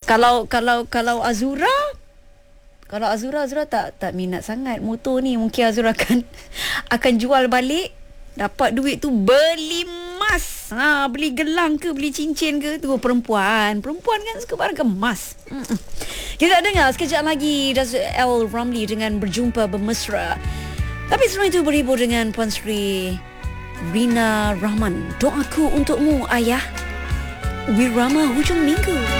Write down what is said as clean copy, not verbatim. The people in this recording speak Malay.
Kalau Azura, Azura tak minat sangat motor ni. Mungkin Azura akan jual balik, dapat duit tu beli emas. Beli gelang ke, beli cincin ke. Tu perempuan kan suka barang kemas. Kita dengar sekejap lagi Datuk L. Ramli dengan Berjumpa Bermesra. Tapi sebelum itu berhibur dengan Puan Sri Rina Rahman. Doaku untukmu, Ayah. Wirama Hujung Minggu.